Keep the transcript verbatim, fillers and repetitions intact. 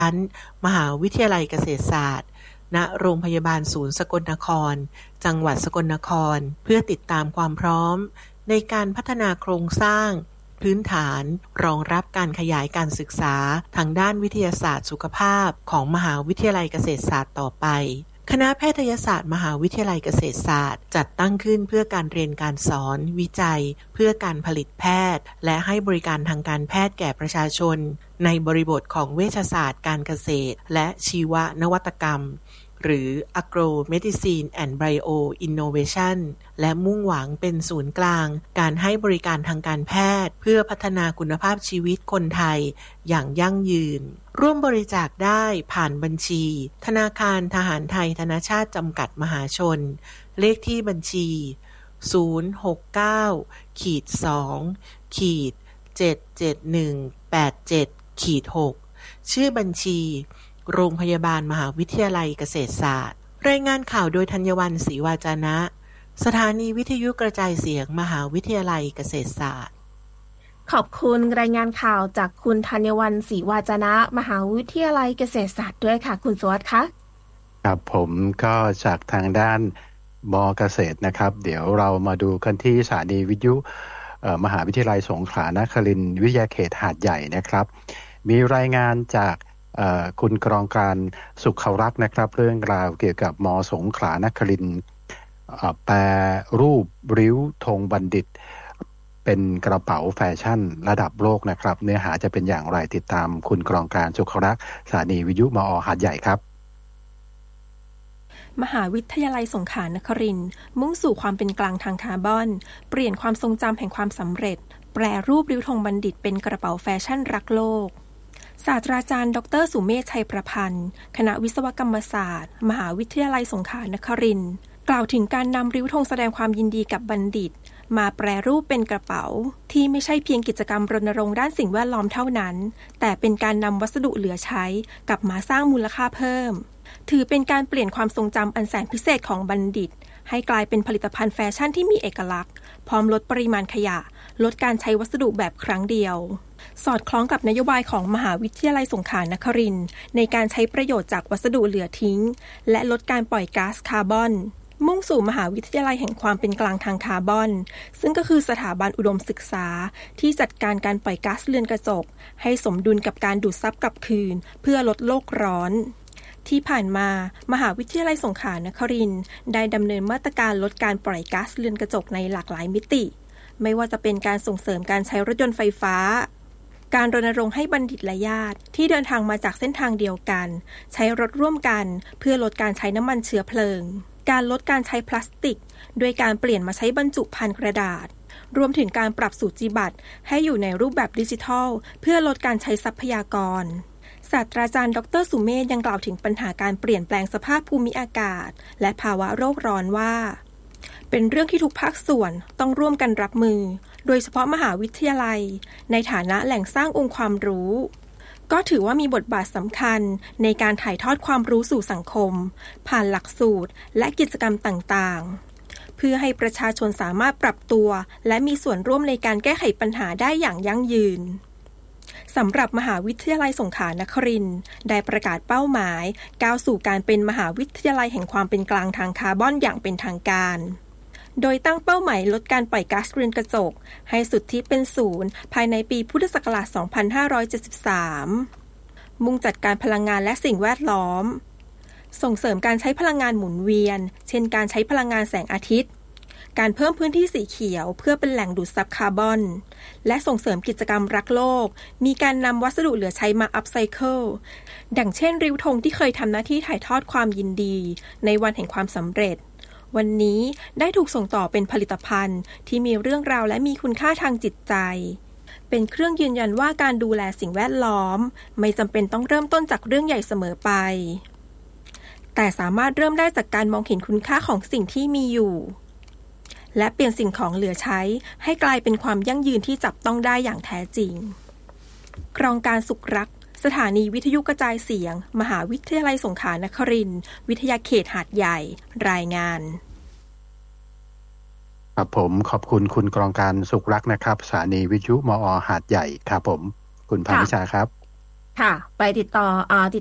ชั้นมหาวิทยาลัยเกษตรศาสตร์ณโรงพยาบาลศูนย์สกลนครจังหวัดสกลนครเพื่อติดตามความพร้อมในการพัฒนาโครงสร้างพื้นฐานรองรับการขยายการศึกษาทางด้านวิทยาศาสตร์สุขภาพของมหาวิทยาลัยเกษตรศาสตร์ต่อไปคณะแพทยศาสตร์มหาวิทยาลัยเกษตรศาสตร์จัดตั้งขึ้นเพื่อการเรียนการสอนวิจัยเพื่อการผลิตแพทย์และให้บริการทางการแพทย์แก่ประชาชนในบริบทของเวชศาสตร์การเกษตรและชีวนวัตกรรมหรือ Agro Medicine and Bio Innovation และมุ่งหวังเป็นศูนย์กลางการให้บริการทางการแพทย์เพื่อพัฒนาคุณภาพชีวิตคนไทยอย่างยั่งยืนร่วมบริจาคได้ผ่านบัญชีธนาคารทหารไทยธนชาติจำกัดมหาชนเลขที่บัญชี ศูนย์ หก เก้า สอง เจ็ด เจ็ด หนึ่ง แปด เจ็ด หก ชื่อบัญชีโรงพยาบาลมหาวิทยาลัยเกษตรศาสตร์รายงานข่าวโดยธัญวรรณ ศรีวาจนะสถานีวิทยุกระจายเสียงมหาวิทยาลัยเกษตรศาสตร์ขอบคุณรายงานข่าวจากคุณธัญวรรณ ศรีวาจนะมหาวิทยาลัยเกษตรศาสตร์ด้วยค่ะคุณสวัสดิ์คะครับผมก็จากทางด้านม.เกษตรนะครับเดี๋ยวเรามาดูกันที่สถานีวิทยุมหาวิทยาลัยสงขลานครินทร์วิทยาเขตหาดใหญ่นะครับมีรายงานจากคุณกรองการสุขรักษ์นะครับเรื่องราวเกี่ยวกับม.สงขลานครินทร์แปรรูปริ้วธงบัณฑิตเป็นกระเป๋าแฟชั่นระดับโลกนะครับเนื้อหาจะเป็นอย่างไรติดตามคุณกรองการสุขรักษ์สถานีวิทยุมอ.หาดใหญ่ครับมหาวิทยาลัยสงขลานครินทร์มุ่งสู่ความเป็นกลางทางคาร์บอนเปลี่ยนความทรงจำแห่งความสำเร็จแปรรูปริ้วธงบัณฑิตเป็นกระเป๋าแฟชั่นรักโลกศาสตราจารย์ดรสุเมธชัยประพันธ์คณะวิศวกรรมศาสตร์มหาวิทยาลัยสงขลานครินทร์กล่าวถึงการนำริ้วธงแสดงความยินดีกับบัณฑิตมาแปรรูปเป็นกระเป๋าที่ไม่ใช่เพียงกิจกรรมรณรงค์ด้านสิ่งแวดล้อมเท่านั้นแต่เป็นการนำวัสดุเหลือใช้กลับมาสร้างมูลค่าเพิ่มถือเป็นการเปลี่ยนความทรงจำอันแสนพิเศษของบัณฑิตให้กลายเป็นผลิตภัณฑ์แฟชั่นที่มีเอกลักษณ์พร้อมลดปริมาณขยะลดการใช้วัสดุแบบครั้งเดียวสอดคล้องกับนโยบายของมหาวิทยาลัยสงขลานครินทร์ในการใช้ประโยชน์จากวัสดุเหลือทิ้งและลดการปล่อยก๊าซคาร์บอนมุ่งสู่มหาวิทยาลัยแห่งความเป็นกลางทางคาร์บอนซึ่งก็คือสถาบันอุดมศึกษาที่จัดการการปล่อยก๊าซเรือนกระจกให้สมดุลกับการดูดซับกลับคืนเพื่อลดโลกร้อนที่ผ่านมามหาวิทยาลัยสงขลานครินทร์ได้ดำเนินมาตรการลดการปล่อยก๊าซเรือนกระจกในหลากหลายมิติไม่ว่าจะเป็นการส่งเสริมการใช้รถยนต์ไฟฟ้าการรณรงค์ให้บัณฑิตและญาติที่เดินทางมาจากเส้นทางเดียวกันใช้รถร่วมกันเพื่อลดการใช้น้ำมันเชื้อเพลิงการลดการใช้พลาสติกโดยการเปลี่ยนมาใช้บรรจุภัณฑ์กระดาษรวมถึงการปรับสูจิบัตรให้อยู่ในรูปแบบดิจิทัลเพื่อลดการใช้ทรัพยากรศาสตราจารย์ดรสุเมธยังกล่าวถึงปัญหาการเปลี่ยนแปลงสภาพภูมิอากาศและภาวะโลกร้อนว่าเป็นเรื่องที่ทุกภาคส่วนต้องร่วมกันรับมือโดยเฉพาะมหาวิทยาลัยในฐานะแหล่งสร้างองค์ความรู้ก็ถือว่ามีบทบาทสำคัญในการถ่ายทอดความรู้สู่สังคมผ่านหลักสูตรและกิจกรรมต่างๆเพื่อให้ประชาชนสามารถปรับตัวและมีส่วนร่วมในการแก้ไขปัญหาได้อย่างยั่งยืนสำหรับมหาวิทยาลัยสงขลานครินทร์ได้ประกาศเป้าหมายก้าวสู่การเป็นมหาวิทยาลัยแห่งความเป็นกลางทางคาร์บอนอย่างเป็นทางการโดยตั้งเป้าหมายลดการปล่อยก๊าซเรือนกระจกให้สุทธิเป็นศูนย์ภายในปีพุทธศักราช สองพันห้าร้อยเจ็ดสิบสาม มุ่งจัดการพลังงานและสิ่งแวดล้อมส่งเสริมการใช้พลังงานหมุนเวียนเช่นการใช้พลังงานแสงอาทิตย์การเพิ่มพื้นที่สีเขียวเพื่อเป็นแหล่งดูดซับคาร์บอนและส่งเสริมกิจกรรมรักโลกมีการนำวัสดุเหลือใช้มาอัพไซเคิลดังเช่นริ้วธงที่เคยทำหน้าที่ถ่ายทอดความยินดีในวันแห่งความสำเร็จวันนี้ได้ถูกส่งต่อเป็นผลิตภัณฑ์ที่มีเรื่องราวและมีคุณค่าทางจิตใจเป็นเครื่องยืนยันว่าการดูแลสิ่งแวดล้อมไม่จำเป็นต้องเริ่มต้นจากเรื่องใหญ่เสมอไปแต่สามารถเริ่มได้จากการมองเห็นคุณค่าของสิ่งที่มีอยู่และเปลี่ยนสิ่งของเหลือใช้ให้กลายเป็นความยั่งยืนที่จับต้องได้อย่างแท้จริงโครงการสุขรักสถานีวิทยุกระจายเสียงมหาวิทยาลัยสงขลานครินทร์วิทยาเขตหาดใหญ่รายงานครับผมขอบคุณคุณกรองการสุขรักนะครับสถานีวิทยุมอ.หาดใหญ่ครับผมคุณภาวิชาครับค่ะไปติดต่ออ่าติด